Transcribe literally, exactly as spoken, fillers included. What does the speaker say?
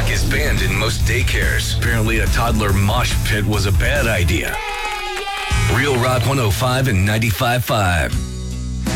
music is banned in most daycares. Apparently, a toddler mosh pit was a bad idea. Real Rock one oh five and ninety-five point five.